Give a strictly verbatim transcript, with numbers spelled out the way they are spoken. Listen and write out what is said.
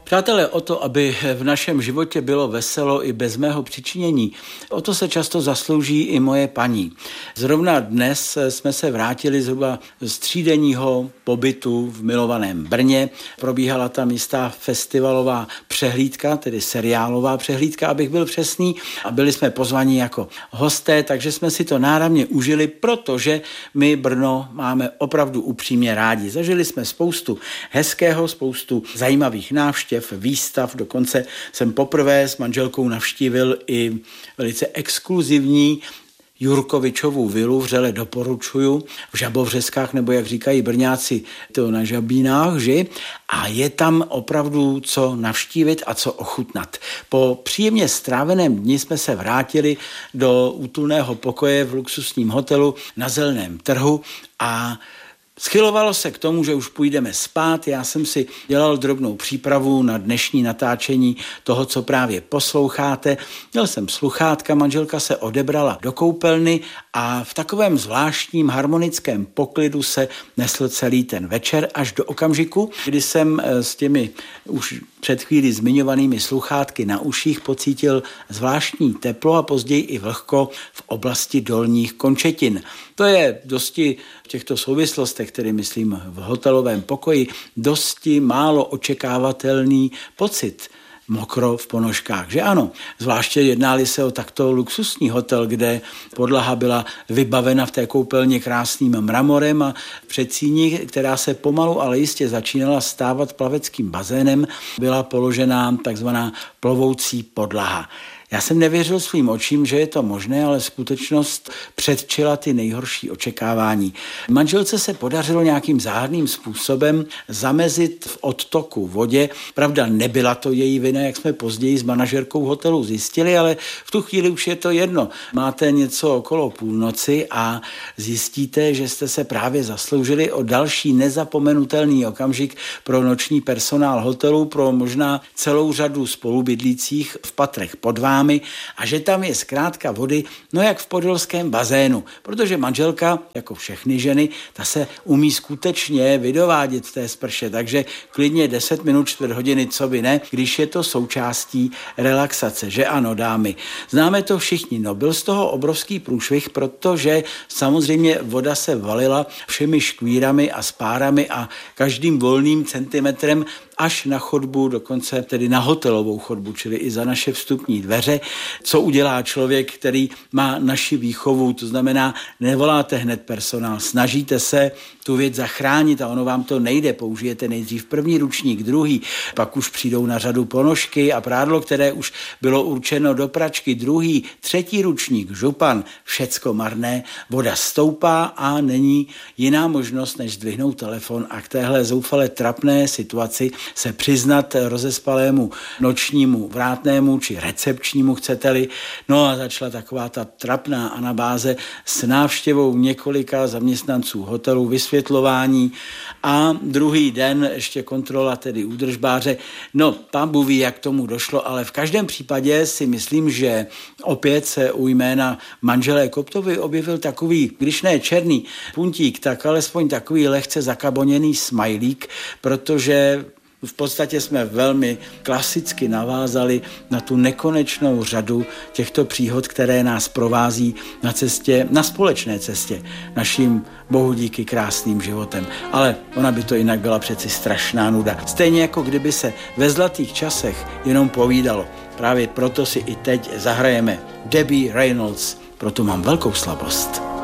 Přátelé, o to, aby v našem životě bylo veselo i bez mého přičinění, o to se často zaslouží i moje paní. Zrovna dnes jsme se vrátili zhruba z třídenního pobytu v milovaném Brně. Probíhala tam jistá festivalová přehlídka, tedy seriálová přehlídka, abych byl přesný. A byli jsme pozvaní jako hosté, takže jsme si to náramně užili, protože my Brno máme opravdu upřímně rádi. Zažili jsme spoustu hezkého, spoustu zajímavých návštěv, výstav, dokonce jsem poprvé s manželkou navštívil i velice exkluzivní Jurkovičovu vilu, vřele doporučuju, v Žabovřeskách, nebo jak říkají Brňáci, to na Žabínách, že? A je tam opravdu co navštívit a co ochutnat. Po příjemně stráveném dni jsme se vrátili do útulného pokoje v luxusním hotelu na Zeleném trhu a schylovalo se k tomu, že už půjdeme spát. Já jsem si dělal drobnou přípravu na dnešní natáčení toho, co právě posloucháte. Měl jsem sluchátka, manželka se odebrala do koupelny a v takovém zvláštním harmonickém poklidu se nesl celý ten večer až do okamžiku, kdy jsem s těmi už před chvíli zmiňovanými sluchátky na uších pocítil zvláštní teplo a později i vlhko v oblasti dolních končetin. To je dosti v těchto souvislostech, tedy myslím v hotelovém pokoji, dosti málo očekávatelný pocit. Mokro v ponožkách, že ano. Zvláště jednali se o takto luxusní hotel, kde podlaha byla vybavena v té koupelně krásným mramorem a předsíni, která se pomalu, ale jistě začínala stávat plaveckým bazénem, byla položená takzvaná plovoucí podlaha. Já jsem nevěřil svým očím, že je to možné, ale skutečnost předčila ty nejhorší očekávání. Manželce se podařilo nějakým záhadným způsobem zamezit v odtoku vodě. Pravda, nebyla to její vina, jak jsme později s manažerkou hotelu zjistili, ale v tu chvíli už je to jedno. Máte něco okolo půlnoci a zjistíte, že jste se právě zasloužili o další nezapomenutelný okamžik pro noční personál hotelu, pro možná celou řadu spolubydlících v patrech pod vámi, a že tam je zkrátka vody, no jak v podolském bazénu, protože manželka, jako všechny ženy, ta se umí skutečně vydovádět v té sprše, takže klidně deset minut, čtvrt hodiny, co by ne, když je to součástí relaxace, že ano, dámy. Známe to všichni, no byl z toho obrovský průšvih, protože samozřejmě voda se valila všemi škvírami a spárami a každým volným centimetrem až na chodbu, dokonce tedy na hotelovou chodbu, čili i za naše vstupní dveře. Co udělá člověk, který má naši výchovu, to znamená, nevoláte hned personál, snažíte se tu věc zachránit a ono vám to nejde, použijete nejdřív první ručník, druhý, pak už přijdou na řadu ponožky a prádlo, které už bylo určeno do pračky, druhý, třetí ručník, župan, všecko marné, voda stoupá a není jiná možnost, než zdvihnout telefon a k téhle zoufale trapné situaci se přiznat rozespalému nočnímu vrátnému či recepčnímu, chcete-li. No a začala taková ta trapná anabáze s návštěvou několika zaměstnanců hotelu, vysvětlování a druhý den ještě kontrola, tedy údržbáře. No, pán Bůh ví, jak tomu došlo, ale v každém případě si myslím, že opět se u jména manželé Koptovy objevil takový, když ne černý puntík, tak alespoň takový lehce zakaboněný smajlík, protože v podstatě jsme velmi klasicky navázali na tu nekonečnou řadu těchto příhod, které nás provází na cestě, na společné cestě, naším bohu díky krásným životem. Ale ona by to jinak byla přeci strašná nuda. Stejně jako kdyby se ve zlatých časech jenom povídalo. Právě proto si i teď zahrajeme Debbie Reynolds, proto mám velkou slabost.